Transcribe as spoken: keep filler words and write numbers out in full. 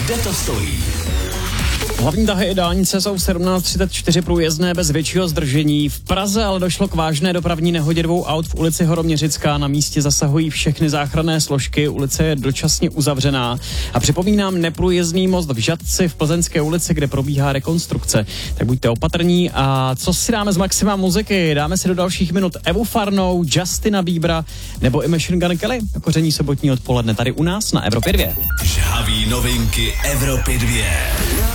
Kde to stojí? Hlavní tahy i dálnice jsou v sedmnáct třicet čtyři průjezdné bez většího zdržení. V Praze ale došlo k vážné dopravní nehodě dvou aut v ulici Horoměřická. Na místě zasahují všechny záchranné složky, ulice je dočasně uzavřená. A připomínám neprůjezdný most v Žatci v Plzeňské ulici, kde probíhá rekonstrukce. Tak buďte opatrní. A co si dáme z maxima muziky? Dáme si do dalších minut Evu Farnou, Justina Biebera nebo i Machine Gun Kelly? Koření sobotní odpoledne tady u nás na Evropě dvě. Žhavý novinky Evropy dvě.